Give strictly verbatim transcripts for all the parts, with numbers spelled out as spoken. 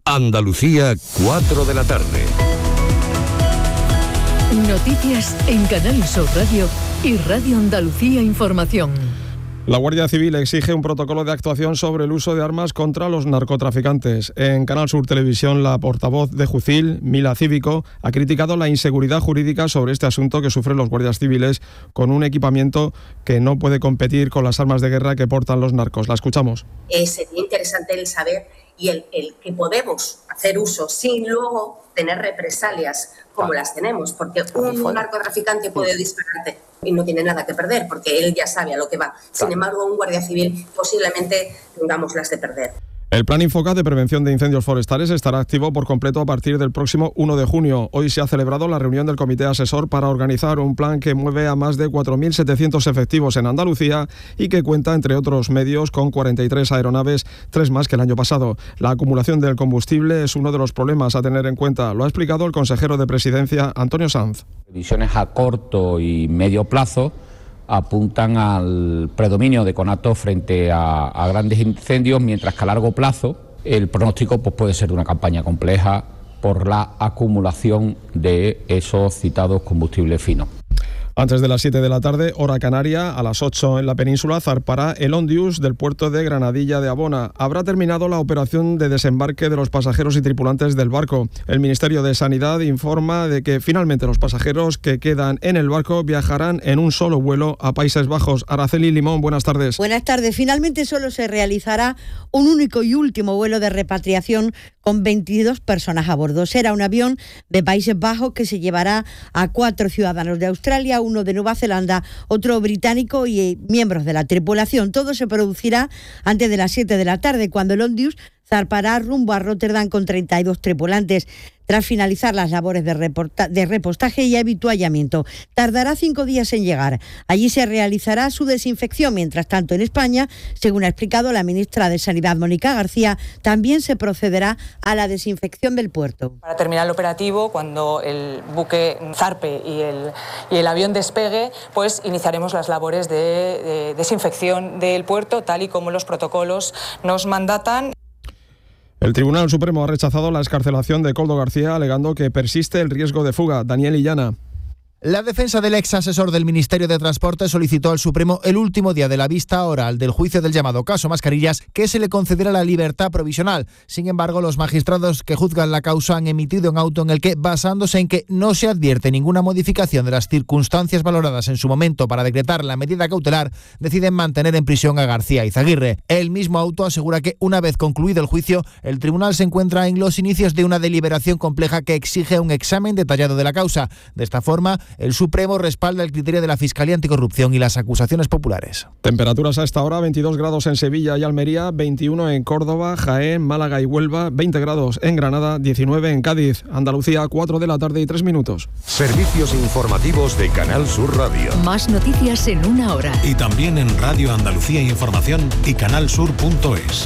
Andalucía, cuatro de la tarde. Noticias en Canal Sur Radio y Radio Andalucía Información. La Guardia Civil exige un protocolo de actuación sobre el uso de armas contra los narcotraficantes. En Canal Sur Televisión, la portavoz de Jucil, Mila Cívico, ha criticado la inseguridad jurídica sobre este asunto que sufren los guardias civiles con un equipamiento que no puede competir con las armas de guerra que portan los narcos. La escuchamos. Eh, sería interesante el saber y el, el que podemos hacer uso sin luego tener represalias como las tenemos, porque un narcotraficante puede dispararte y no tiene nada que perder, porque él ya sabe a lo que va. Sin embargo, un guardia civil posiblemente tengamos las de perder. El Plan Infoca de prevención de incendios forestales estará activo por completo a partir del próximo uno de junio. Hoy se ha celebrado la reunión del Comité Asesor para organizar un plan que mueve a más de cuatro mil setecientos efectivos en Andalucía y que cuenta, entre otros medios, con cuarenta y tres aeronaves, tres más que el año pasado. La acumulación del combustible es uno de los problemas a tener en cuenta. Lo ha explicado el consejero de Presidencia, Antonio Sanz. Previsiones a corto y medio plazo apuntan al predominio de conatos frente a, a grandes incendios, mientras que a largo plazo el pronóstico pues, puede ser de una campaña compleja por la acumulación de esos citados combustibles finos. Antes de las siete de la tarde, hora canaria, a las ocho en la península, zarpará el Ondius del puerto de Granadilla de Abona. Habrá terminado la operación de desembarque de los pasajeros y tripulantes del barco. El Ministerio de Sanidad informa de que finalmente los pasajeros que quedan en el barco viajarán en un solo vuelo a Países Bajos. Araceli Limón, buenas tardes. Buenas tardes. Finalmente solo se realizará un único y último vuelo de repatriación con veintidós personas a bordo. Será un avión de Países Bajos que se llevará a cuatro ciudadanos de Australia, uno de Nueva Zelanda, otro británico y eh, miembros de la tripulación. Todo se producirá antes de las siete de la tarde, cuando el Ondius zarpará rumbo a Rotterdam con treinta y dos tripulantes. Tras finalizar las labores de, reporta- de repostaje y avituallamiento, tardará cinco días en llegar. Allí se realizará su desinfección. Mientras tanto, en España, según ha explicado la ministra de Sanidad, Mónica García, también se procederá a la desinfección del puerto. Para terminar el operativo, cuando el buque zarpe y el, y el avión despegue, pues iniciaremos las labores de, de desinfección del puerto, tal y como los protocolos nos mandatan. El Tribunal Supremo ha rechazado la excarcelación de Koldo García, alegando que persiste el riesgo de fuga. Daniel Illana. La defensa del ex asesor del Ministerio de Transporte solicitó al Supremo el último día de la vista oral del juicio del llamado caso Mascarillas que se le concediera la libertad provisional. Sin embargo, los magistrados que juzgan la causa han emitido un auto en el que, basándose en que no se advierte ninguna modificación de las circunstancias valoradas en su momento para decretar la medida cautelar, deciden mantener en prisión a García Izaguirre. El mismo auto asegura que, una vez concluido el juicio, el tribunal se encuentra en los inicios de una deliberación compleja que exige un examen detallado de la causa. De esta forma, el Supremo respalda el criterio de la Fiscalía Anticorrupción y las acusaciones populares. Temperaturas a esta hora: veintidós grados en Sevilla y Almería, veintiuno en Córdoba, Jaén, Málaga y Huelva, veinte grados en Granada, diecinueve en Cádiz. Andalucía, cuatro de la tarde y tres minutos. Servicios informativos de Canal Sur Radio. Más noticias en una hora. Y también en Radio Andalucía Información y canalsur punto es.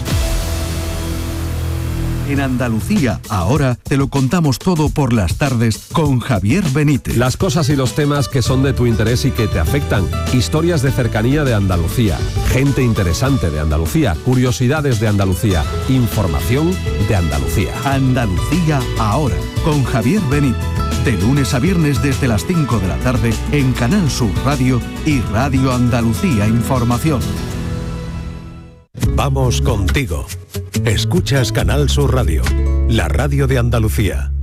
En Andalucía, ahora te lo contamos todo por las tardes con Javier Benítez. Las cosas y los temas que son de tu interés y que te afectan. Historias de cercanía de Andalucía. Gente interesante de Andalucía. Curiosidades de Andalucía. Información de Andalucía. Andalucía, ahora, con Javier Benítez. De lunes a viernes desde las cinco de la tarde en Canal Sur Radio y Radio Andalucía Información. Vamos contigo. Escuchas Canal Sur Radio, la radio de Andalucía.